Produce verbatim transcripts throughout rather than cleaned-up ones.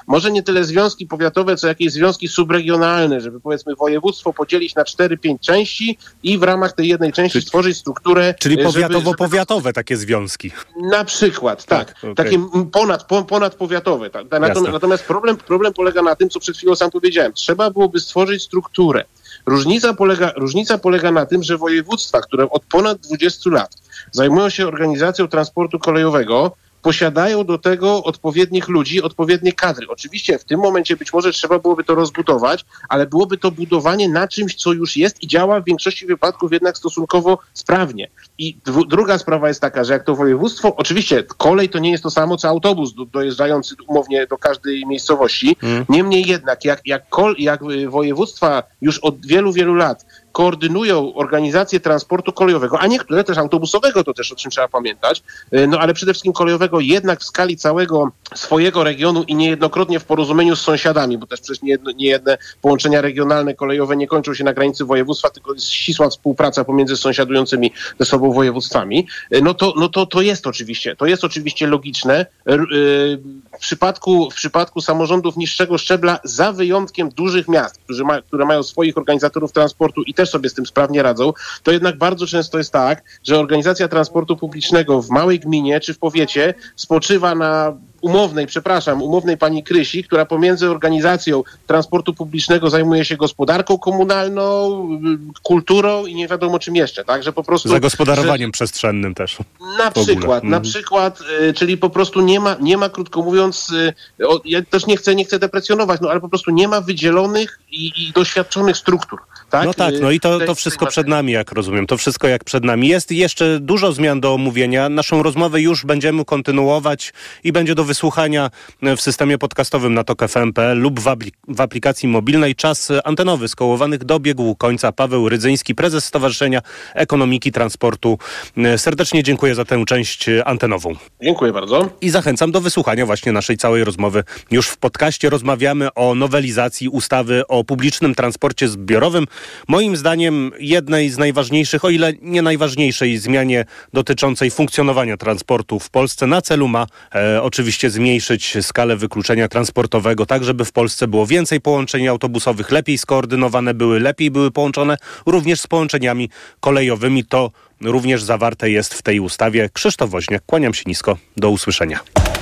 może nie tyle związki powiatowe, co jakieś związki subregionalne, żeby powiedzmy województwo podzielić na cztery pięć części i w ramach tej jednej części czyli, stworzyć strukturę. Czyli powiatowo-powiatowe żeby... takie związki. Na przykład, tak. tak okay. Takie ponad, ponadpowiatowe. Tak. Natomiast, natomiast problem, problem polega na tym, co przed chwilą sam powiedziałem. Trzeba byłoby stworzyć strukturę. Różnica polega, różnica polega na tym, że województwa, które od ponad dwudziestu lat zajmują się organizacją transportu kolejowego, posiadają do tego odpowiednich ludzi, odpowiednie kadry. Oczywiście w tym momencie być może trzeba byłoby to rozbudować, ale byłoby to budowanie na czymś, co już jest i działa w większości wypadków jednak stosunkowo sprawnie. I dwu, druga sprawa jest taka, że jak to województwo, oczywiście kolej to nie jest to samo, co autobus do, dojeżdżający umownie do każdej miejscowości, mm. niemniej jednak jak, jak, kol, jak województwa już od wielu, wielu lat koordynują organizację transportu kolejowego, a niektóre też autobusowego, to też o czym trzeba pamiętać, no ale przede wszystkim kolejowego jednak w skali całego swojego regionu i niejednokrotnie w porozumieniu z sąsiadami, bo też przecież niejedno, niejedne połączenia regionalne kolejowe nie kończą się na granicy województwa, tylko jest ścisła współpraca pomiędzy sąsiadującymi ze sobą województwami, no to, no to, to jest oczywiście, to jest oczywiście logiczne. W przypadku, w przypadku samorządów niższego szczebla, za wyjątkiem dużych miast, którzy ma, które mają swoich organizatorów transportu i też sobie z tym sprawnie radzą, to jednak bardzo często jest tak, że organizacja transportu publicznego w małej gminie czy w powiecie spoczywa na umownej, przepraszam, umownej pani Krysi, która pomiędzy organizacją transportu publicznego zajmuje się gospodarką komunalną, kulturą i nie wiadomo czym jeszcze, tak, że po prostu... Zagospodarowaniem że, przestrzennym też. Na przykład, na przykład, y, czyli po prostu nie ma, nie ma krótko mówiąc, y, o, ja też nie chcę, nie chcę deprecjonować, no ale po prostu nie ma wydzielonych i, i doświadczonych struktur. Tak? No tak, no i to, to wszystko przed nami, jak rozumiem. To wszystko jak przed nami. Jest jeszcze dużo zmian do omówienia. Naszą rozmowę już będziemy kontynuować i będzie do wysłuchania w systemie podcastowym na tok f m kropka p l lub w, aplik- w aplikacji mobilnej. Czas antenowy skołowanych dobiegł końca. Paweł Rydzyński, prezes Stowarzyszenia Ekonomiki Transportu. Serdecznie dziękuję za tę część antenową. Dziękuję bardzo. I zachęcam do wysłuchania właśnie naszej całej rozmowy. Już w podcaście rozmawiamy o nowelizacji ustawy o publicznym transporcie zbiorowym. Moim zdaniem jednej z najważniejszych, o ile nie najważniejszej zmianie dotyczącej funkcjonowania transportu w Polsce na celu ma e, oczywiście zmniejszyć skalę wykluczenia transportowego, tak żeby w Polsce było więcej połączeń autobusowych, lepiej skoordynowane były, lepiej były połączone również z połączeniami kolejowymi. To również zawarte jest w tej ustawie. Krzysztof Woźniak, kłaniam się nisko. Do usłyszenia.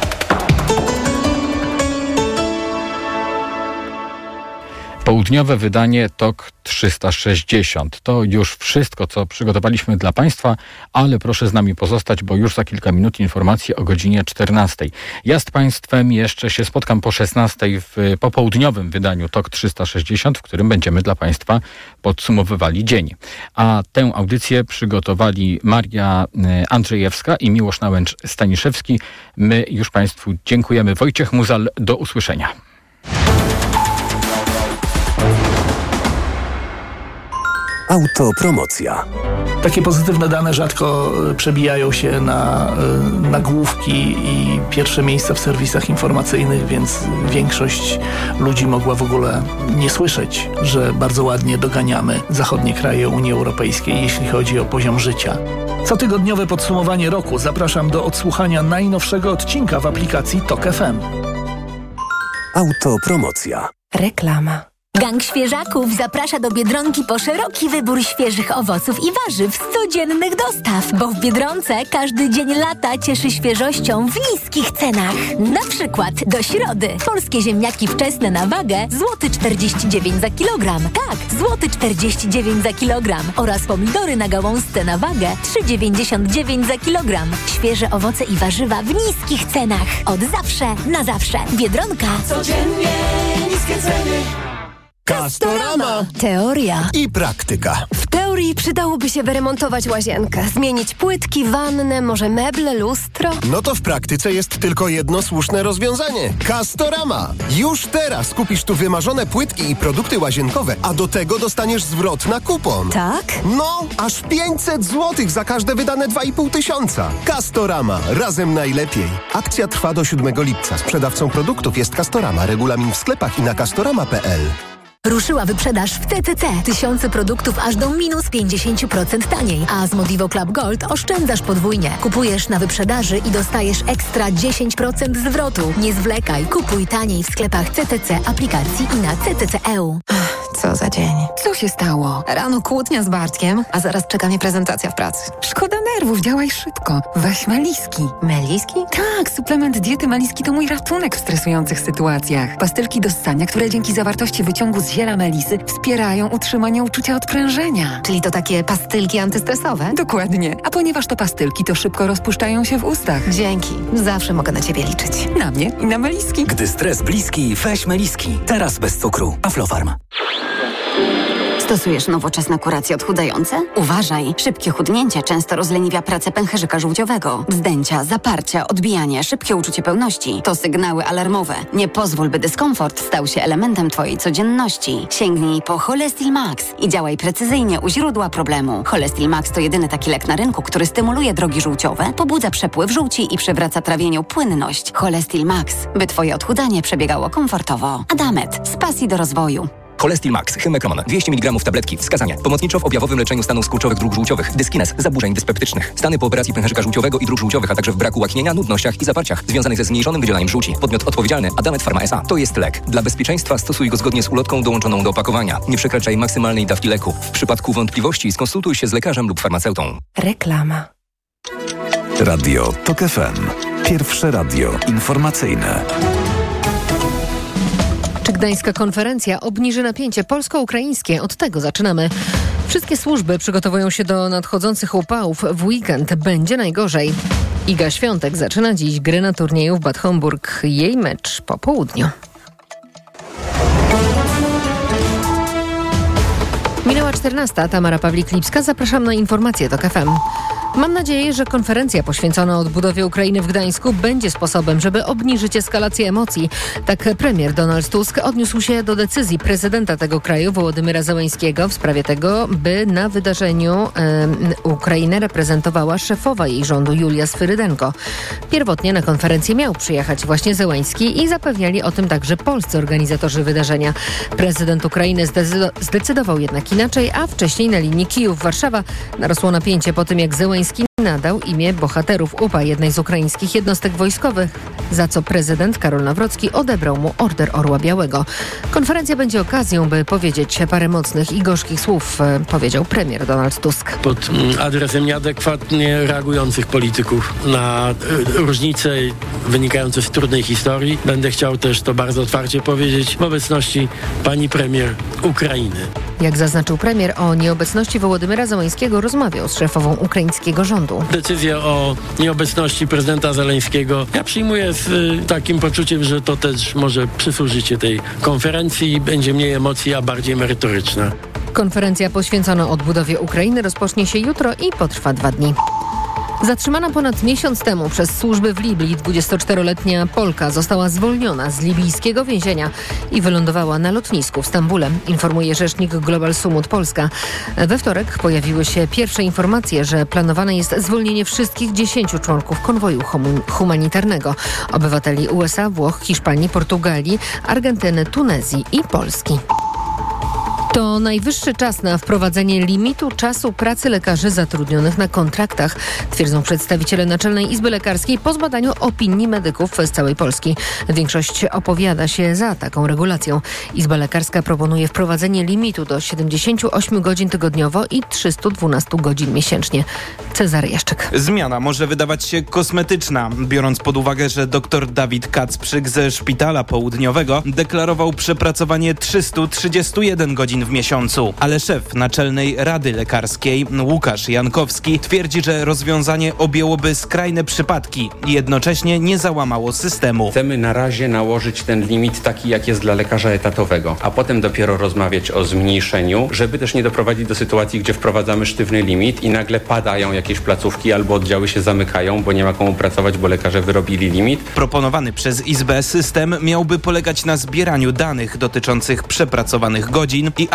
Południowe wydanie TOK trzysta sześćdziesiąt. To już wszystko, co przygotowaliśmy dla Państwa, ale proszę z nami pozostać, bo już za kilka minut informacje o godzinie czternastej. Ja z Państwem jeszcze się spotkam po szesnastej w popołudniowym wydaniu TOK trzysta sześćdziesiąt, w którym będziemy dla Państwa podsumowywali dzień. A tę audycję przygotowali Maria Andrzejewska i Miłosz Nałęcz-Staniszewski. My już Państwu dziękujemy. Wojciech Muzal, do usłyszenia. Autopromocja. Takie pozytywne dane rzadko przebijają się na nagłówki i pierwsze miejsca w serwisach informacyjnych, więc większość ludzi mogła w ogóle nie słyszeć, że bardzo ładnie doganiamy zachodnie kraje Unii Europejskiej, jeśli chodzi o poziom życia. Cotygodniowe podsumowanie roku zapraszam do odsłuchania najnowszego odcinka w aplikacji TOK F M. Autopromocja. Reklama. Gang Świeżaków zaprasza do Biedronki po szeroki wybór świeżych owoców i warzyw z codziennych dostaw, bo w Biedronce każdy dzień lata cieszy świeżością w niskich cenach. Na przykład do środy polskie ziemniaki wczesne na wagę złoty czterdzieści dziewięć za kilogram. Tak, złoty czterdzieści dziewięć za kilogram oraz pomidory na gałązce na wagę trzy dziewięćdziesiąt dziewięć za kilogram. Świeże owoce i warzywa w niskich cenach. Od zawsze na zawsze. Biedronka. Codziennie niskie ceny. Castorama. Teoria I praktyka. W teorii przydałoby się wyremontować łazienkę, zmienić płytki, wannę, może meble, lustro. No to w praktyce jest tylko jedno słuszne rozwiązanie. Castorama. Już teraz kupisz tu wymarzone płytki i produkty łazienkowe, a do tego dostaniesz zwrot na kupon. Tak? No, aż pięćset złotych za każde wydane dwa i pół tysiąca. Castorama. Razem najlepiej. Akcja trwa do siódmego lipca. Sprzedawcą produktów jest Castorama. Regulamin w sklepach i na castorama kropka p l. Ruszyła wyprzedaż w T C C. Tysiące produktów aż do minus pięćdziesiąt procent taniej. A z Modivo Club Gold oszczędzasz podwójnie. Kupujesz na wyprzedaży i dostajesz ekstra dziesięć procent zwrotu. Nie zwlekaj. Kupuj taniej w sklepach C T C, aplikacji i na C T C kropka E U. Co za dzień. Co się stało? Rano kłótnia z Bartkiem, a zaraz czeka mnie prezentacja w pracy. Szkoda nerwów, działaj szybko. Weź Meliski. Meliski? Tak, suplement diety Meliski to mój ratunek w stresujących sytuacjach. Pastylki do ssania, które dzięki zawartości wyciągu z ziela melisy wspierają utrzymanie uczucia odprężenia. Czyli to takie pastylki antystresowe? Dokładnie. A ponieważ to pastylki, to szybko rozpuszczają się w ustach. Dzięki. Zawsze mogę na ciebie liczyć. Na mnie i na Meliski. Gdy stres bliski, weź Meliski. Teraz bez cukru. Aflofarm. Stosujesz nowoczesne kuracje odchudzające? Uważaj, szybkie chudnięcie często rozleniwia pracę pęcherzyka żółciowego. Wzdęcia, zaparcia, odbijanie, szybkie uczucie pełności to sygnały alarmowe. Nie pozwól, by dyskomfort stał się elementem twojej codzienności. Sięgnij po Cholestil Max i działaj precyzyjnie u źródła problemu. Cholestil Max to jedyny taki lek na rynku, który stymuluje drogi żółciowe, pobudza przepływ żółci i przywraca trawieniu płynność. Cholestil Max, by twoje odchudzanie przebiegało komfortowo. Adamet, z pasji do rozwoju. Cholestil Max, Hymekron, dwieście miligramów tabletki, wskazania. Pomocniczo w objawowym leczeniu stanów skurczowych dróg żółciowych, dyskines, zaburzeń dyspeptycznych. Stany po operacji pęcherzyka żółciowego i dróg żółciowych, a także w braku łaknienia, nudnościach i zaparciach związanych ze zmniejszonym wydzielaniem żółci. Podmiot odpowiedzialny Adamet Pharma S A. To jest lek. Dla bezpieczeństwa stosuj go zgodnie z ulotką dołączoną do opakowania. Nie przekraczaj maksymalnej dawki leku. W przypadku wątpliwości skonsultuj się z lekarzem lub farmaceutą. Reklama. Radio TOK F M. Pierwsze radio informacyjne. Czy gdańska konferencja obniży napięcie polsko-ukraińskie? Od tego zaczynamy. Wszystkie służby przygotowują się do nadchodzących upałów. W weekend będzie najgorzej. Iga Świątek zaczyna dziś gry na turnieju w Bad Homburg. Jej mecz po południu. Minęła czternasta. Tamara Pawlik-Lipska. Zapraszam na informacje TOK F M. Mam nadzieję, że konferencja poświęcona odbudowie Ukrainy w Gdańsku będzie sposobem, żeby obniżyć eskalację emocji. Tak premier Donald Tusk odniósł się do decyzji prezydenta tego kraju, Wołodymyra Zełenskiego, w sprawie tego, by na wydarzeniu e, Ukrainę reprezentowała szefowa jej rządu Julia Swyrydenko. Pierwotnie na konferencję miał przyjechać właśnie Zełenski i zapewniali o tym także polscy organizatorzy wydarzenia. Prezydent Ukrainy zdecydował jednak inaczej, a wcześniej na linii Kijów-Warszawa narosło napięcie po tym, jak Zełenski nadał imię bohaterów U P A jednej z ukraińskich jednostek wojskowych, za co prezydent Karol Nawrocki odebrał mu Order Orła Białego. Konferencja będzie okazją, by powiedzieć parę mocnych i gorzkich słów, powiedział premier Donald Tusk. Pod adresem nieadekwatnie reagujących polityków na różnice wynikające z trudnej historii będę chciał też to bardzo otwarcie powiedzieć w obecności pani premier Ukrainy. Jak zaznaczył premier, o nieobecności Wołodymyra Zełenskiego rozmawiał z szefową ukraińskiego rządu. Decyzję o nieobecności prezydenta Zełenskiego ja przyjmuję z y, takim poczuciem, że to też może przysłużyć się tej konferencji i będzie mniej emocji, a bardziej merytoryczna. Konferencja poświęcona odbudowie Ukrainy rozpocznie się jutro i potrwa dwa dni. Zatrzymana ponad miesiąc temu przez służby w Libii dwudziestoczteroletnia Polka została zwolniona z libijskiego więzienia i wylądowała na lotnisku w Stambule, informuje rzecznik Global Sumut Polska. We wtorek pojawiły się pierwsze informacje, że planowane jest zwolnienie wszystkich dziesięciu członków konwoju humanitarnego. Obywateli U S A, Włoch, Hiszpanii, Portugalii, Argentyny, Tunezji i Polski. To najwyższy czas na wprowadzenie limitu czasu pracy lekarzy zatrudnionych na kontraktach, twierdzą przedstawiciele Naczelnej Izby Lekarskiej po zbadaniu opinii medyków z całej Polski. Większość opowiada się za taką regulacją. Izba Lekarska proponuje wprowadzenie limitu do siedemdziesięciu ośmiu godzin tygodniowo i trzystu dwunastu godzin miesięcznie. Cezary Jaszczyk. Zmiana może wydawać się kosmetyczna, biorąc pod uwagę, że dr Dawid Kacprzyk ze Szpitala Południowego deklarował przepracowanie trzystu trzydziestu jeden godzin w miesiącu. Ale szef Naczelnej Rady Lekarskiej Łukasz Jankowski twierdzi, że rozwiązanie objęłoby skrajne przypadki i jednocześnie nie załamało systemu. Chcemy na razie nałożyć ten limit taki, jak jest dla lekarza etatowego, a potem dopiero rozmawiać o zmniejszeniu, żeby też nie doprowadzić do sytuacji, gdzie wprowadzamy sztywny limit i nagle padają jakieś placówki albo oddziały się zamykają, bo nie ma komu pracować, bo lekarze wyrobili limit. Proponowany przez Izbę system miałby polegać na zbieraniu danych dotyczących przepracowanych godzin i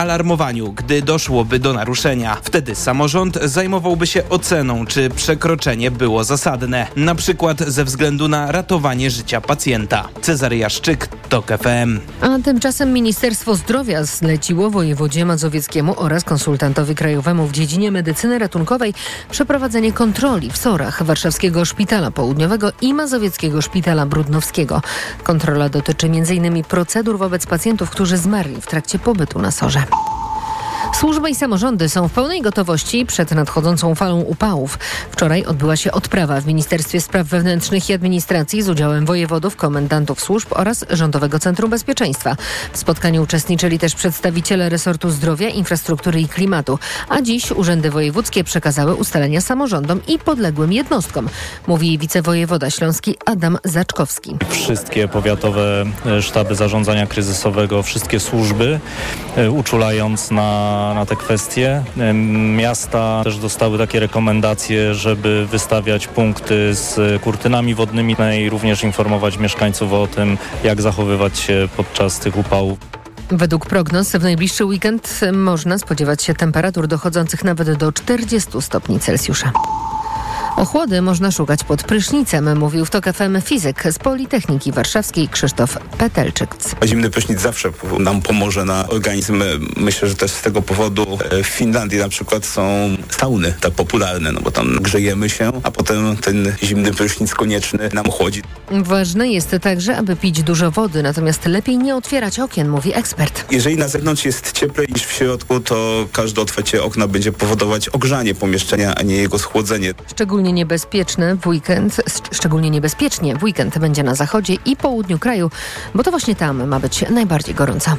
alarmowaniu, gdy doszłoby do naruszenia. Wtedy samorząd zajmowałby się oceną, czy przekroczenie było zasadne, na przykład ze względu na ratowanie życia pacjenta. Cezary Jaszczyk, TOK F M. A tymczasem Ministerstwo Zdrowia zleciło wojewodzie mazowieckiemu oraz konsultantowi krajowemu w dziedzinie medycyny ratunkowej przeprowadzenie kontroli w SOR-ach Warszawskiego Szpitala Południowego i Mazowieckiego Szpitala Brudnowskiego. Kontrola dotyczy między innymi procedur wobec pacjentów, którzy zmarli w trakcie pobytu na SOR-ze. Służby i samorządy są w pełnej gotowości przed nadchodzącą falą upałów. Wczoraj odbyła się odprawa w Ministerstwie Spraw Wewnętrznych i Administracji z udziałem wojewodów, komendantów służb oraz Rządowego Centrum Bezpieczeństwa. W spotkaniu uczestniczyli też przedstawiciele resortu zdrowia, infrastruktury i klimatu, a dziś urzędy wojewódzkie przekazały ustalenia samorządom i podległym jednostkom, mówi wicewojewoda śląski Adam Zaczkowski. Wszystkie powiatowe sztaby zarządzania kryzysowego, wszystkie służby, uczulając na na te kwestie. Miasta też dostały takie rekomendacje, żeby wystawiać punkty z kurtynami wodnymi i również informować mieszkańców o tym, jak zachowywać się podczas tych upałów. Według prognoz w najbliższy weekend można spodziewać się temperatur dochodzących nawet do czterdziestu stopni Celsjusza. Ochłody można szukać pod prysznicem, mówił w TOK F M fizyk z Politechniki Warszawskiej Krzysztof Petelczyk. Zimny prysznic zawsze nam pomoże na organizm. Myślę, że też z tego powodu w Finlandii na przykład są sauny tak popularne, no bo tam grzejemy się, a potem ten zimny prysznic konieczny nam ochłodzi. Ważne jest także, aby pić dużo wody, natomiast lepiej nie otwierać okien, mówi ekspert. Jeżeli na zewnątrz jest cieplej niż w środku, to każde otwarcie okna będzie powodować ogrzanie pomieszczenia, a nie jego schłodzenie. Szczególnie niebezpieczne w weekend, szczególnie niebezpiecznie w weekend będzie na zachodzie i południu kraju, bo to właśnie tam ma być najbardziej gorąco.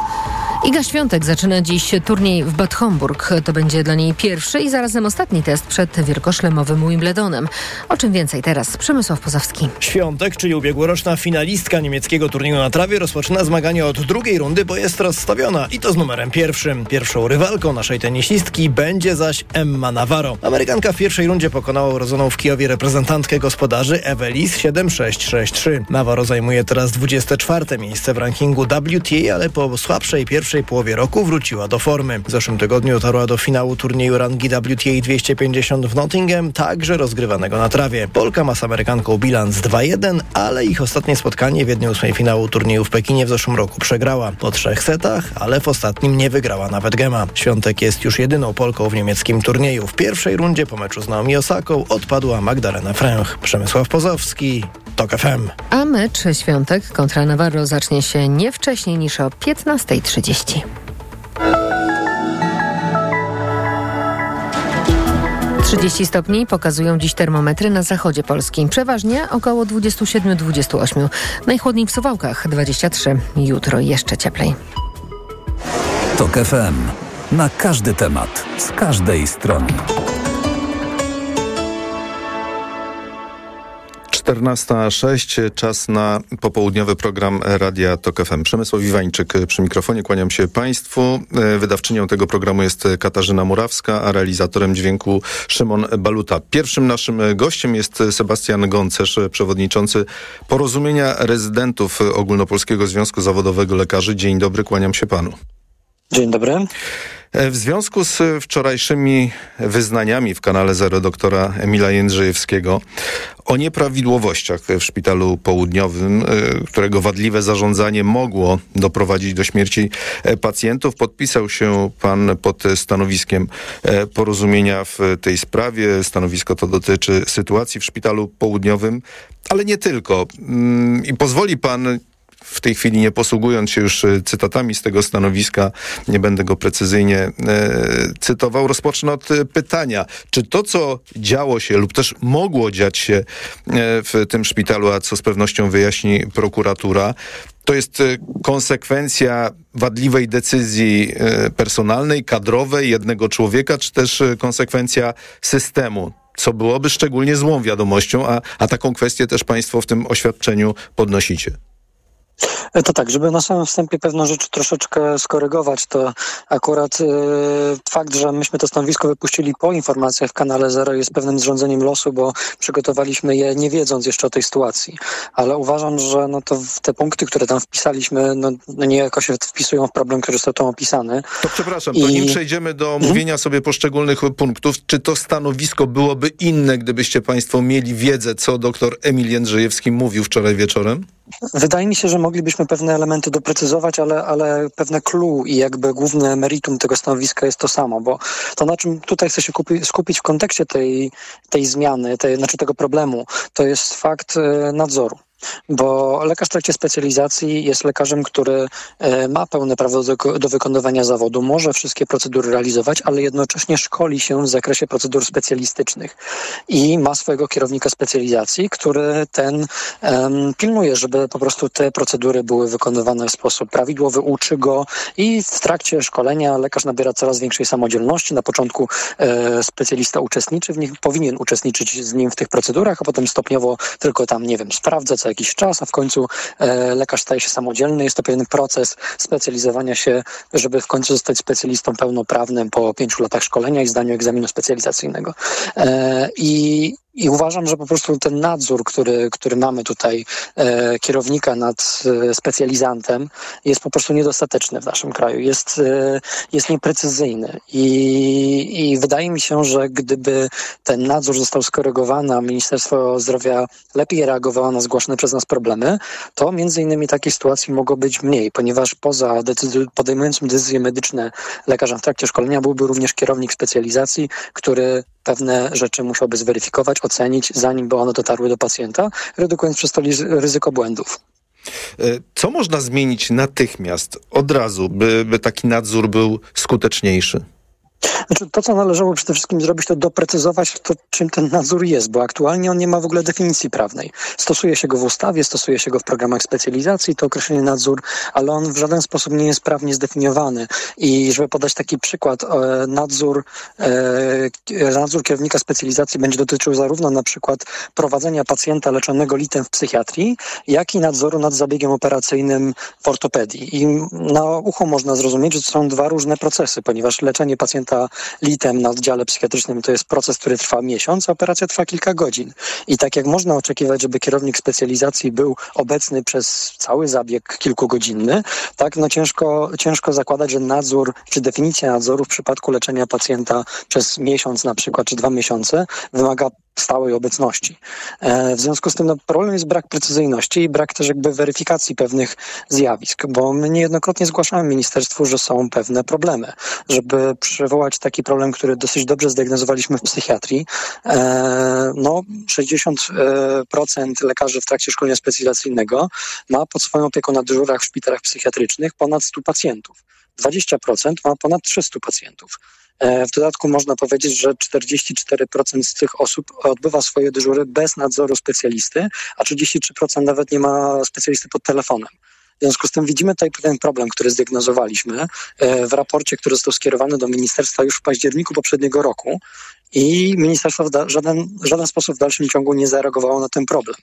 Iga Świątek zaczyna dziś turniej w Bad Homburg. To będzie dla niej pierwszy i zarazem ostatni test przed wielkoszlemowym Wimbledonem. O czym więcej teraz Przemysław Pozowski. Świątek, czyli ubiegłoroczna finalistka niemieckiego turnieju na trawie, rozpoczyna zmagania od drugiej rundy, bo jest rozstawiona i to z numerem pierwszym. Pierwszą rywalką naszej tenisistki będzie zaś Emma Navarro. Amerykanka w pierwszej rundzie pokonała urodzoną w Kijowie reprezentantkę gospodarzy Evelis siedem sześć sześć trzy. Navarro zajmuje teraz dwudzieste czwarte miejsce w rankingu W T A, ale po słabszej pierwszej W pierwszej połowie roku wróciła do formy. W zeszłym tygodniu dotarła do finału turnieju rangi W T A dwieście pięćdziesiąt w Nottingham, także rozgrywanego na trawie. Polka ma z Amerykanką bilans dwa jeden, ale ich ostatnie spotkanie w jednej ósmej finału turnieju w Pekinie w zeszłym roku przegrała. Po trzech setach, ale w ostatnim nie wygrała nawet gema. Świątek jest już jedyną Polką w niemieckim turnieju. W pierwszej rundzie po meczu z Naomi Osaką odpadła Magdalena Fręch. Przemysław Pozowski, TOK F M. A mecz Świątek kontra Navarro zacznie się nie wcześniej niż o piętnasta trzydzieści. trzydzieści stopni pokazują dziś termometry na zachodzie Polski. Przeważnie około dwadzieścia siedem dwadzieścia osiem. Najchłodniej w Suwałkach dwadzieścia trzy. Jutro jeszcze cieplej. TOK F M. Na każdy temat, z każdej strony. czternasta sześć, czas na popołudniowy program Radia TOK F M. Przemysław Iwańczyk przy mikrofonie, kłaniam się Państwu. Wydawczynią tego programu jest Katarzyna Murawska, a realizatorem dźwięku Szymon Baluta. Pierwszym naszym gościem jest Sebastian Goncerz, przewodniczący Porozumienia Rezydentów Ogólnopolskiego Związku Zawodowego Lekarzy. Dzień dobry, kłaniam się Panu. Dzień dobry. W związku z wczorajszymi wyznaniami w kanale Zero doktora Emila Jędrzejewskiego o nieprawidłowościach w Szpitalu Południowym, którego wadliwe zarządzanie mogło doprowadzić do śmierci pacjentów, podpisał się pan pod stanowiskiem Porozumienia w tej sprawie. Stanowisko to dotyczy sytuacji w Szpitalu Południowym, ale nie tylko. I pozwoli pan, w tej chwili nie posługując się już cytatami z tego stanowiska, nie będę go precyzyjnie e, cytował, rozpocznę od pytania, czy to, co działo się lub też mogło dziać się e, w tym szpitalu, a co z pewnością wyjaśni prokuratura, to jest konsekwencja wadliwej decyzji personalnej, kadrowej jednego człowieka, czy też konsekwencja systemu, co byłoby szczególnie złą wiadomością, a, a taką kwestię też państwo w tym oświadczeniu podnosicie. To tak, żeby na samym wstępie pewną rzecz troszeczkę skorygować, to akurat y, fakt, że myśmy to stanowisko wypuścili po informacjach w kanale Zero jest pewnym zrządzeniem losu, bo przygotowaliśmy je nie wiedząc jeszcze o tej sytuacji. Ale uważam, że no to te punkty, które tam wpisaliśmy, no, no niejako się wpisują w problem, który został tam opisany. To przepraszam, to I... nim przejdziemy do omówienia sobie poszczególnych punktów, czy to stanowisko byłoby inne, gdybyście państwo mieli wiedzę, co doktor Emil Jędrzejewski mówił wczoraj wieczorem? Wydaje mi się, że moglibyśmy pewne elementy doprecyzować, ale, ale pewne clue i jakby główne meritum tego stanowiska jest to samo, bo to, na czym tutaj chcę się kupi, skupić w kontekście tej, tej zmiany, tej, znaczy tego problemu, to jest fakt e, nadzoru. Bo lekarz w trakcie specjalizacji jest lekarzem, który ma pełne prawo do, do wykonywania zawodu, może wszystkie procedury realizować, ale jednocześnie szkoli się w zakresie procedur specjalistycznych i ma swojego kierownika specjalizacji, który ten um, pilnuje, żeby po prostu te procedury były wykonywane w sposób prawidłowy, uczy go i w trakcie szkolenia lekarz nabiera coraz większej samodzielności. Na początku e, specjalista uczestniczy w nich, powinien uczestniczyć z nim w tych procedurach, a potem stopniowo tylko tam, nie wiem, sprawdza co jakiś czas, a w końcu e, lekarz staje się samodzielny. Jest to pewien proces specjalizowania się, żeby w końcu zostać specjalistą pełnoprawnym po pięciu latach szkolenia i zdaniu egzaminu specjalizacyjnego. E, i I uważam, że po prostu ten nadzór, który, który mamy tutaj, e, kierownika nad e, specjalizantem, jest po prostu niedostateczny w naszym kraju. Jest, e, jest nieprecyzyjny. I, I wydaje mi się, że gdyby ten nadzór został skorygowany, a Ministerstwo Zdrowia lepiej reagowało na zgłaszane przez nas problemy, to między innymi takiej sytuacji mogło być mniej, ponieważ poza decyzj- podejmującym decyzje medyczne lekarzem w trakcie szkolenia byłby również kierownik specjalizacji, który pewne rzeczy musiałby zweryfikować, ocenić, zanim by one dotarły do pacjenta, redukując przez to ryzyko błędów. Co można zmienić natychmiast, od razu, by, by taki nadzór był skuteczniejszy? Znaczy, to, co należało przede wszystkim zrobić, to doprecyzować to, czym ten nadzór jest, bo aktualnie on nie ma w ogóle definicji prawnej. Stosuje się go w ustawie, stosuje się go w programach specjalizacji, to określenie nadzór, ale on w żaden sposób nie jest prawnie zdefiniowany. I żeby podać taki przykład, nadzór, nadzór kierownika specjalizacji będzie dotyczył zarówno na przykład prowadzenia pacjenta leczonego litem w psychiatrii, jak i nadzoru nad zabiegiem operacyjnym w ortopedii. I na ucho można zrozumieć, że to są dwa różne procesy, ponieważ leczenie pacjenta litem na oddziale psychiatrycznym to jest proces, który trwa miesiąc, a operacja trwa kilka godzin. I tak jak można oczekiwać, żeby kierownik specjalizacji był obecny przez cały zabieg kilkugodzinny, tak no ciężko, ciężko zakładać, że nadzór, czy definicja nadzoru w przypadku leczenia pacjenta przez miesiąc na przykład, czy dwa miesiące wymaga stałej obecności. E, w związku z tym no, problem jest brak precyzyjności i brak też jakby weryfikacji pewnych zjawisk, bo my niejednokrotnie zgłaszamy ministerstwu, że są pewne problemy. Żeby przywołać taki problem, który dosyć dobrze zdiagnozowaliśmy w psychiatrii, e, no sześćdziesiąt procent lekarzy w trakcie szkolenia specjalizacyjnego ma pod swoją opieką na dyżurach w szpitalach psychiatrycznych ponad stu pacjentów. dwadzieścia procent ma ponad trzystu pacjentów. W dodatku można powiedzieć, że czterdzieści cztery procent z tych osób odbywa swoje dyżury bez nadzoru specjalisty, a trzydzieści trzy procent nawet nie ma specjalisty pod telefonem. W związku z tym widzimy tutaj pewien problem, który zdiagnozowaliśmy w raporcie, który został skierowany do ministerstwa już w październiku poprzedniego roku. I ministerstwo w da- żaden, żaden sposób w dalszym ciągu nie zareagowało na ten problem.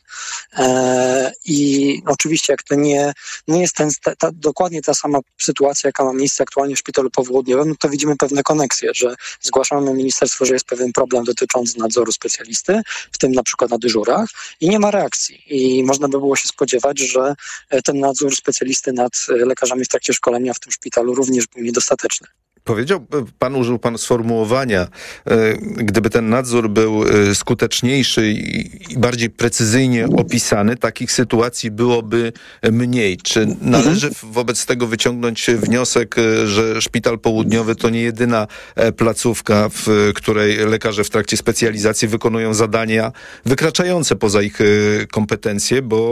E, I oczywiście jak to nie, nie jest ten, ta, ta, dokładnie ta sama sytuacja, jaka ma miejsce aktualnie w szpitalu popołudniowym, no to widzimy pewne koneksje, że zgłaszamy ministerstwu, że jest pewien problem dotyczący nadzoru specjalisty, w tym na przykład na dyżurach i nie ma reakcji. I można by było się spodziewać, że ten nadzór specjalisty nad lekarzami w trakcie szkolenia w tym szpitalu również był niedostateczny. Powiedział pan, użył pan sformułowania, gdyby ten nadzór był skuteczniejszy i bardziej precyzyjnie opisany, takich sytuacji byłoby mniej. Czy należy wobec tego wyciągnąć wniosek, że Szpital Południowy to nie jedyna placówka, w której lekarze w trakcie specjalizacji wykonują zadania wykraczające poza ich kompetencje, bo,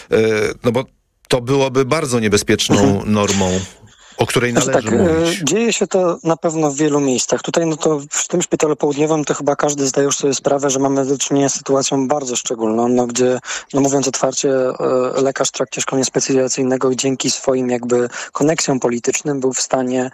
no bo to byłoby bardzo niebezpieczną normą, o której należy tak, mówić. Dzieje się to na pewno w wielu miejscach. Tutaj no to w tym szpitalu południowym to chyba każdy zdaje już sobie sprawę, że mamy do czynienia z sytuacją bardzo szczególną, no, gdzie, no mówiąc otwarcie, lekarz w trakcie szkolenia specjalizacyjnego dzięki swoim jakby koneksjom politycznym był w stanie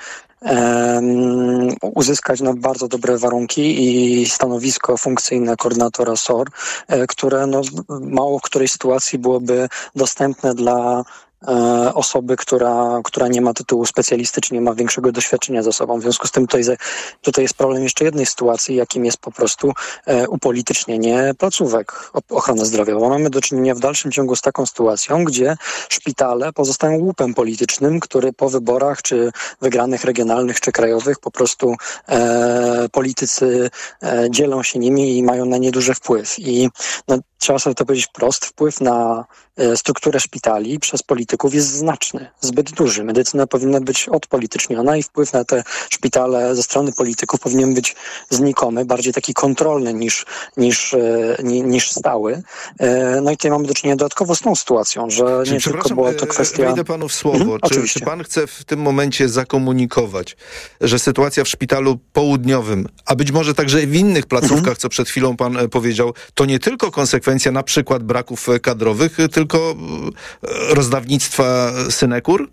Um, uzyskać no, bardzo dobre warunki i stanowisko funkcyjne koordynatora S O R, e, które no, mało w której sytuacji byłoby dostępne dla e, osoby, która, która nie ma tytułu specjalisty, czy nie ma większego doświadczenia za sobą. W związku z tym tutaj, tutaj jest problem jeszcze jednej sytuacji, jakim jest po prostu e, upolitycznienie placówek ochrony zdrowia, bo mamy do czynienia w dalszym ciągu z taką sytuacją, gdzie szpitale pozostają łupem politycznym, który po wyborach, czy wygranych regionalnych, czy krajowych, po prostu e, politycy e, dzielą się nimi i mają na nie duży wpływ. I no, trzeba sobie to powiedzieć wprost, wpływ na e, strukturę szpitali przez polityków jest znaczny, zbyt duży. Medycyna powinna być odpolityczniona i wpływ na te szpitale ze strony polityków powinien być znikomy, bardziej taki kontrolny niż, niż, e, niż stały. E, no i tutaj mamy do czynienia dodatkowo z tą sytuacją, że nie tylko była to kwestia... Wejdę panu w słowo. Mhm, czy, oczywiście. czy pan chce w tym momencie zakomunikować, że sytuacja w szpitalu południowym, a być może także w innych placówkach, mhm. co przed chwilą pan powiedział, to nie tylko konsekwencja na przykład braków kadrowych, tylko rozdawnictwa synekur?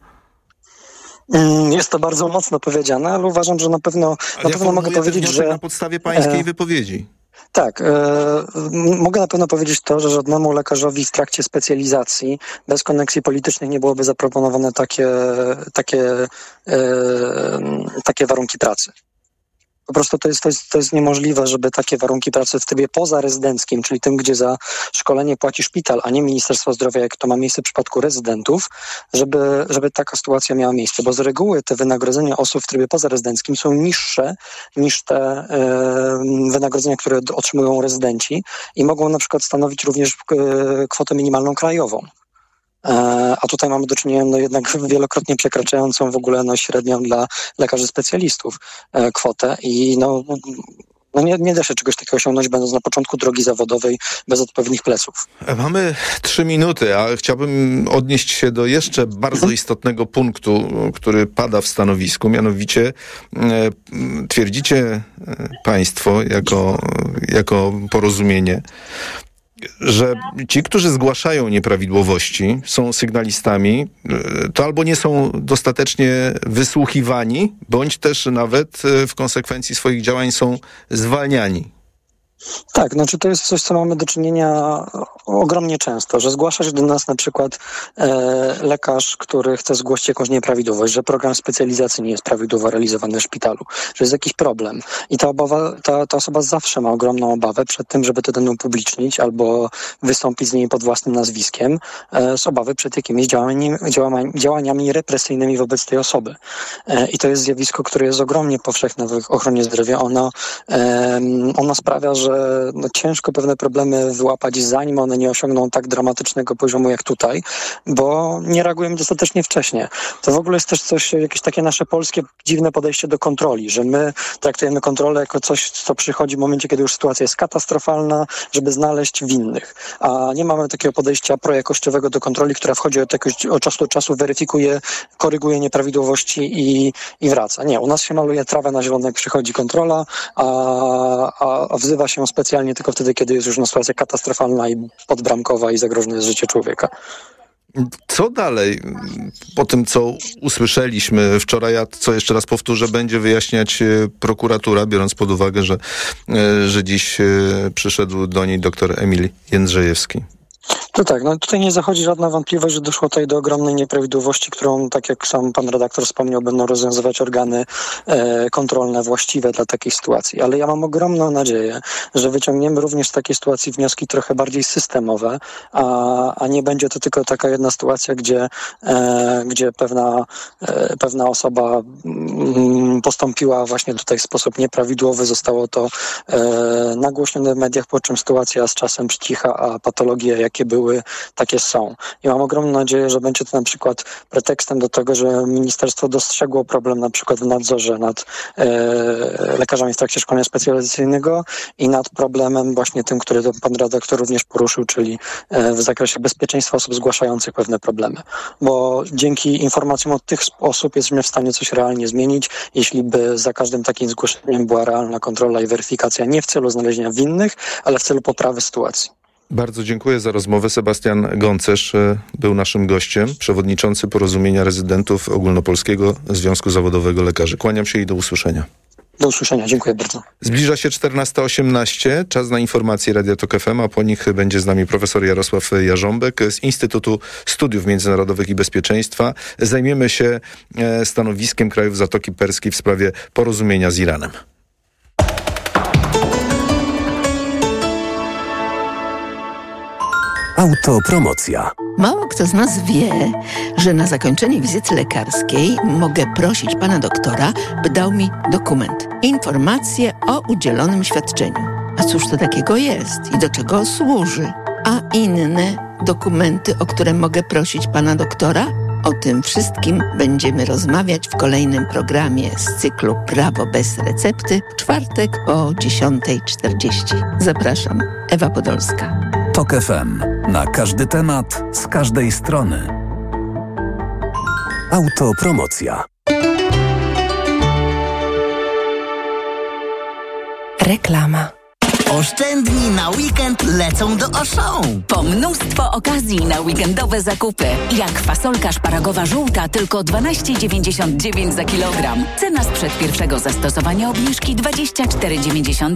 Jest to bardzo mocno powiedziane, ale uważam, że na pewno, na ja pewno mogę powiedzieć, że... na podstawie pańskiej e... wypowiedzi. Tak, e, mogę na pewno powiedzieć to, że żadnemu lekarzowi w trakcie specjalizacji bez koneksji politycznych nie byłoby zaproponowane takie, takie, e, takie warunki pracy. Po prostu to jest, to, jest, to jest niemożliwe, żeby takie warunki pracy w trybie pozarezydenckim, czyli tym, gdzie za szkolenie płaci szpital, a nie Ministerstwo Zdrowia, jak to ma miejsce w przypadku rezydentów, żeby, żeby taka sytuacja miała miejsce. Bo z reguły te wynagrodzenia osób w trybie pozarezydenckim są niższe niż te e, wynagrodzenia, które otrzymują rezydenci i mogą na przykład stanowić również e, kwotę minimalną krajową. A tutaj mamy do czynienia no jednak wielokrotnie przekraczającą w ogóle no średnią dla lekarzy specjalistów e, kwotę i no, no nie, nie da się czegoś takiego osiągnąć, będąc na początku drogi zawodowej bez odpowiednich pleców. Mamy trzy minuty, a chciałbym odnieść się do jeszcze bardzo istotnego punktu, który pada w stanowisku, mianowicie e, twierdzicie państwo jako, jako Porozumienie, że ci, którzy zgłaszają nieprawidłowości, są sygnalistami, to albo nie są dostatecznie wysłuchiwani, bądź też nawet w konsekwencji swoich działań są zwalniani. Tak, znaczy to jest coś, co mamy do czynienia ogromnie często, że zgłasza się do nas na przykład e, lekarz, który chce zgłosić jakąś nieprawidłowość, że program specjalizacji nie jest prawidłowo realizowany w szpitalu, że jest jakiś problem i ta, obawa, ta, ta osoba zawsze ma ogromną obawę przed tym, żeby te dane upublicznić albo wystąpić z nimi pod własnym nazwiskiem e, z obawy przed jakimiś działaniami, działaniami, działaniami represyjnymi wobec tej osoby. E, I to jest zjawisko, które jest ogromnie powszechne w ochronie zdrowia. Ono, e, ono sprawia, że no, ciężko pewne problemy wyłapać, zanim one nie osiągną tak dramatycznego poziomu jak tutaj, bo nie reagujemy dostatecznie wcześnie. To w ogóle jest też coś, jakieś takie nasze polskie dziwne podejście do kontroli, że my traktujemy kontrolę jako coś, co przychodzi w momencie, kiedy już sytuacja jest katastrofalna, żeby znaleźć winnych. A nie mamy takiego podejścia projakościowego do kontroli, która wchodzi od, jakoś, od czasu do czasu, weryfikuje, koryguje nieprawidłowości i, i wraca. Nie, u nas się maluje trawę na zielono, jak przychodzi kontrola, a, a, a wzywa się specjalnie tylko wtedy, kiedy jest już no, sytuacja katastrofalna i podbramkowa i zagrożone jest życie człowieka. Co dalej po tym, co usłyszeliśmy wczoraj, a co jeszcze raz powtórzę, będzie wyjaśniać prokuratura, biorąc pod uwagę, że, że dziś przyszedł do niej dr Emil Jędrzejewski? To tak, no tutaj nie zachodzi żadna wątpliwość, że doszło tutaj do ogromnej nieprawidłowości, którą, tak jak sam pan redaktor wspomniał, będą rozwiązywać organy e, kontrolne właściwe dla takiej sytuacji. Ale ja mam ogromną nadzieję, że wyciągniemy również z takiej sytuacji wnioski trochę bardziej systemowe, a, a nie będzie to tylko taka jedna sytuacja, gdzie, e, gdzie pewna, e, pewna osoba mm, postąpiła właśnie tutaj w sposób nieprawidłowy, zostało to e, nagłośnione w mediach, po czym sytuacja z czasem przycicha, a patologie, jakie były, takie są. I mam ogromną nadzieję, że będzie to na przykład pretekstem do tego, że ministerstwo dostrzegło problem na przykład w nadzorze nad e, lekarzami w trakcie szkolenia specjalizacyjnego i nad problemem właśnie tym, który pan redaktor również poruszył, czyli e, w zakresie bezpieczeństwa osób zgłaszających pewne problemy. Bo dzięki informacjom od tych osób jesteśmy w stanie coś realnie zmienić, jeśli by za każdym takim zgłoszeniem była realna kontrola i weryfikacja nie w celu znalezienia winnych, ale w celu poprawy sytuacji. Bardzo dziękuję za rozmowę. Sebastian Goncerz był naszym gościem, przewodniczący Porozumienia Rezydentów Ogólnopolskiego Związku Zawodowego Lekarzy. Kłaniam się i do usłyszenia. Do usłyszenia, dziękuję bardzo. Zbliża się czternasta osiemnaście, czas na informacje Radia Tok F M, a po nich będzie z nami profesor Jarosław Jarząbek z Instytutu Studiów Międzynarodowych i Bezpieczeństwa. Zajmiemy się stanowiskiem krajów Zatoki Perskiej w sprawie porozumienia z Iranem. Autopromocja. Mało kto z nas wie, że na zakończenie wizyty lekarskiej mogę prosić pana doktora, by dał mi dokument. Informację o udzielonym świadczeniu. A cóż to takiego jest i do czego służy? A inne dokumenty, o które mogę prosić pana doktora? O tym wszystkim będziemy rozmawiać w kolejnym programie z cyklu Prawo bez recepty w czwartek o dziesiąta czterdzieści. Zapraszam, Ewa Podolska. Tok F M. Na każdy temat, z każdej strony. Autopromocja. Reklama. Oszczędni na weekend lecą do Auchan. Po mnóstwo okazji na weekendowe zakupy. Jak fasolka szparagowa żółta tylko dwanaście dziewięćdziesiąt dziewięć za kilogram. Cena sprzed pierwszego zastosowania obniżki dwadzieścia cztery dziewięćdziesiąt